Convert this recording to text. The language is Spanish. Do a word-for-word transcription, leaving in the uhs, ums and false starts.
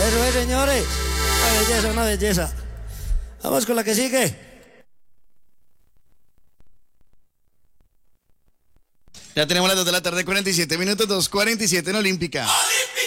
Eso es, señores. Una belleza, una belleza. Vamos con la que sigue. Ya tenemos las dos de la tarde, cuarenta y siete minutos, dos cuarenta y siete en Olímpica. Olímpica.